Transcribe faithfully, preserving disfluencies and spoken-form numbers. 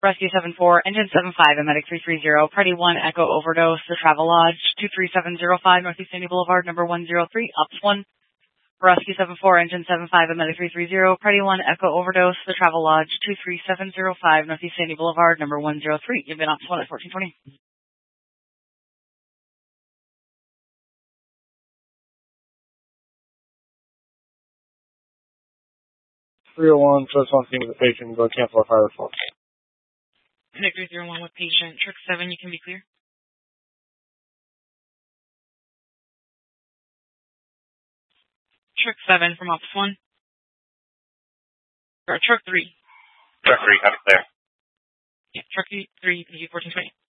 Rescue seven four, Engine seven five, and Medic three three zero, Party one, Echo Overdose, The Travel Lodge, two three seven zero five, Northeast Sandy Boulevard, number one zero three, Ops one. Rescue seven four, Engine seven five, and Medic three three zero, Party one, Echo Overdose, The Travel Lodge, two three seven zero five, Northeast Sandy Boulevard, number one zero three. You've been Ops one at fourteen twenty. three oh one, so it's on scene with the patient, go cancel our fire report. Medic three zero one with patient. Trick seven, you can be clear. Trick seven from Ops one. Or Truck three. Truck three, I'm clear. Yeah, Truck three, you can be fourteen twenty.